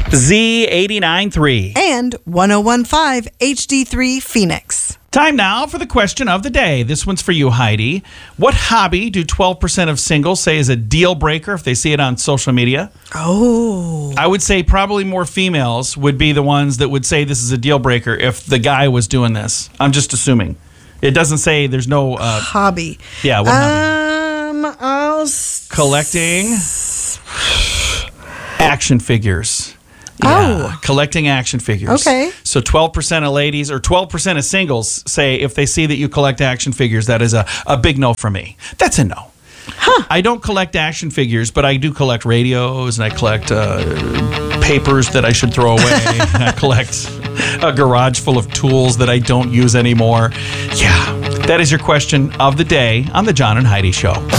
Z89.3. And 101.5 HD3 Phoenix. Time now for the question of the day. This one's for you, Heidi. What hobby do 12% of singles say is a deal breaker if they see it on social media? Oh. I would say probably more females would be the ones that would say this is a deal breaker if the guy was doing this. I'm just assuming. It doesn't say there's no... hobby. Yeah, what hobby? Collecting action figures. Yeah, collecting action figures. Okay. So 12% of ladies or 12% of singles say if they see that you collect action figures, that is a big no for me. That's a no. Huh. I don't collect action figures, but I do collect radios and I collect papers that I should throw away. I collect a garage full of tools that I don't use anymore. Yeah, that is your question of the day on the John and Heidi Show.